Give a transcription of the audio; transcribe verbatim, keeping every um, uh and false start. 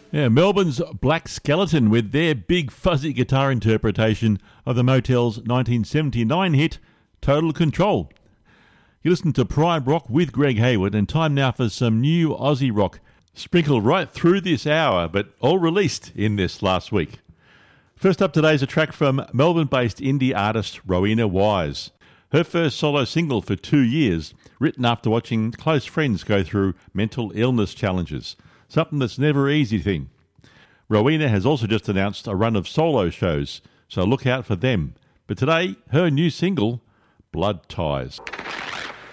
Yeah, Melbourne's Black Skeleton with their big fuzzy guitar interpretation of the Motel's nineteen seventy-nine hit Total Control. You listen to Prime Rock with Greg Hayward, and time now for some new Aussie rock sprinkled right through this hour, but all released in this last week. First up today is a track from Melbourne-based indie artist Rowena Wise. Her first solo single for two years, written after watching close friends go through mental illness challenges. Something that's never an easy thing. Rowena has also just announced a run of solo shows, so look out for them. But today, her new single, Blood Ties.